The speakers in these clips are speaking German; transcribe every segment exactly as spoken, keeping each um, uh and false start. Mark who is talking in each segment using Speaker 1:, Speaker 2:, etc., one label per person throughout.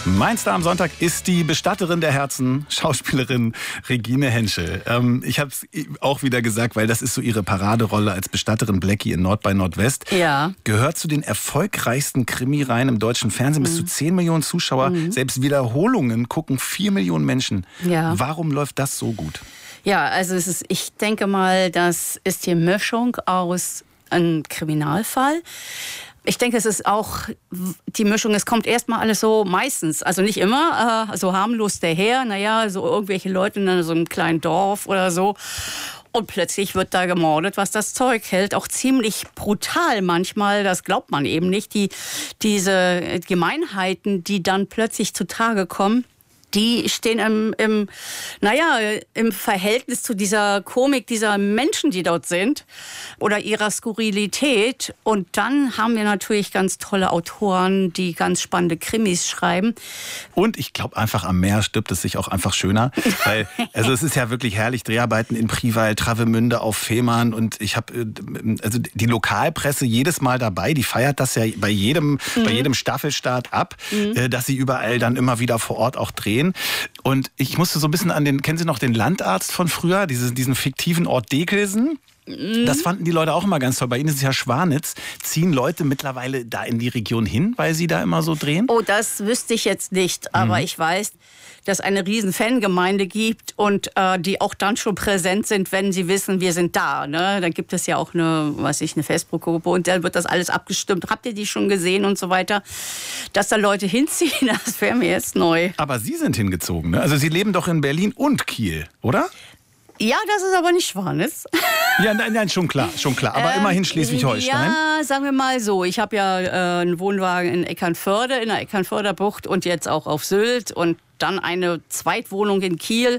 Speaker 1: Mein Star am Sonntag ist die Bestatterin der Herzen, Schauspielerin Regine Henschel. Ähm, ich habe es auch wieder gesagt, weil das ist so ihre Paraderolle als Bestatterin Blackie in Nord bei Nordwest.
Speaker 2: Ja.
Speaker 1: Gehört zu den erfolgreichsten Krimireihen im deutschen Fernsehen. Mhm. Bis zu zehn Millionen Zuschauer. Mhm. Selbst Wiederholungen gucken vier Millionen Menschen.
Speaker 2: Ja.
Speaker 1: Warum läuft das so gut?
Speaker 2: Ja, also es ist, ich denke mal, das ist die Mischung aus einem Kriminalfall. Ich denke, es ist auch die Mischung, es kommt erstmal alles so meistens, also nicht immer, äh, so harmlos daher, naja, so irgendwelche Leute in so einem kleinen Dorf oder so. Und plötzlich wird da gemordet, was das Zeug hält. Auch ziemlich brutal manchmal, das glaubt man eben nicht. Die, diese Gemeinheiten, die dann plötzlich zutage kommen, die stehen im, im, naja, im Verhältnis zu dieser Komik dieser Menschen, die dort sind oder ihrer Skurrilität. Und dann haben wir natürlich ganz tolle Autoren, die ganz spannende Krimis schreiben.
Speaker 1: Und ich glaube einfach, am Meer stirbt es sich auch einfach schöner. Weil, also es ist ja wirklich herrlich, Dreharbeiten in Priwald, Travemünde, auf Fehmarn. Und ich habe also die Lokalpresse jedes Mal dabei, die feiert das ja bei jedem, mhm. bei jedem Staffelstart ab, mhm. dass sie überall dann immer wieder vor Ort auch drehen. Und ich musste so ein bisschen an den, kennen Sie noch den Landarzt von früher, diesen, diesen fiktiven Ort Dekelsen? Das fanden die Leute auch immer ganz toll. Bei Ihnen ist es ja Schwanitz. Ziehen Leute mittlerweile da in die Region hin, weil sie da immer so drehen?
Speaker 2: Oh, das wüsste ich jetzt nicht. Aber mhm. ich weiß, dass es eine riesen Fangemeinde gibt und äh, die auch dann schon präsent sind, wenn sie wissen, wir sind da. Ne? Dann gibt es ja auch eine, weiß ich, eine Facebook-Gruppe und dann wird das alles abgestimmt. Habt ihr die schon gesehen und so weiter? Dass da Leute hinziehen, das wäre mir jetzt neu.
Speaker 1: Aber Sie sind hingezogen, ne? Also Sie leben doch in Berlin und Kiel, oder?
Speaker 2: Ja, das ist aber nicht Schwanitz.
Speaker 1: Ja, nein, nein, schon klar, schon klar. Aber ähm, immerhin Schleswig-Holstein.
Speaker 2: Ja, sagen wir mal so. Ich habe ja äh, einen Wohnwagen in Eckernförde, in der Eckernförder Bucht und jetzt auch auf Sylt und dann eine Zweitwohnung in Kiel.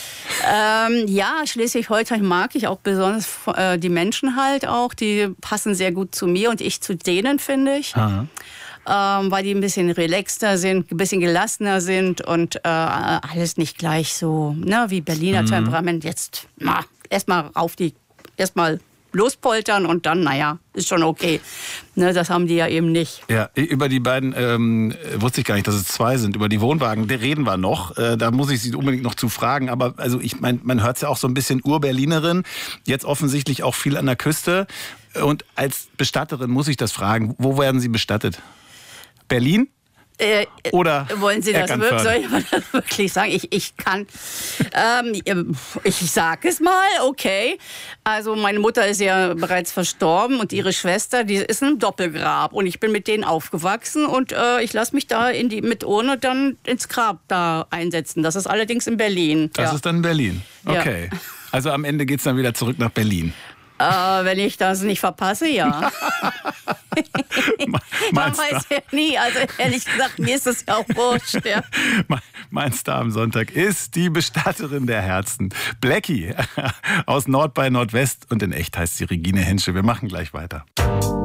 Speaker 2: Ähm, ja, Schleswig-Holstein mag ich auch besonders äh, die Menschen halt auch. Die passen sehr gut zu mir und ich zu denen, finde ich. Aha. Ähm, weil die ein bisschen relaxter sind, ein bisschen gelassener sind und äh, alles nicht gleich so, ne, wie Berliner mhm. Temperament. Jetzt erstmal auf die, erstmal lospoltern und dann, naja, ist schon okay. Ne, das haben die ja eben nicht.
Speaker 1: Ja, über die beiden ähm, wusste ich gar nicht, dass es zwei sind. Über die Wohnwagen, da reden wir noch. Äh, da muss ich Sie unbedingt noch zu fragen. Aber also ich mein, man hört es ja auch so ein bisschen Ur-Berlinerin. Jetzt offensichtlich auch viel an der Küste. Und als Bestatterin muss ich das fragen. Wo werden Sie bestattet? Berlin?
Speaker 2: Äh,
Speaker 1: Oder
Speaker 2: wollen Sie das wirklich, soll ich das wirklich sagen? Ich, ich kann, ähm, ich sage es mal, okay. Also meine Mutter ist ja bereits verstorben und ihre Schwester, die ist in einem Doppelgrab und ich bin mit denen aufgewachsen und äh, ich lasse mich da in die, mit Urne dann ins Grab da einsetzen. Das ist allerdings in Berlin.
Speaker 1: Das
Speaker 2: ja.
Speaker 1: ist dann in Berlin, okay. Ja. Also am Ende geht es dann wieder zurück nach Berlin.
Speaker 2: Äh, wenn ich das nicht verpasse, ja. Man weiß ja nie, also ehrlich gesagt, mir ist das ja auch wurscht. Ja.
Speaker 1: Mein Star am Sonntag ist die Bestatterin der Herzen, Blackie aus Nord bei Nordwest und in echt heißt sie Regine Henschel. Wir machen gleich weiter.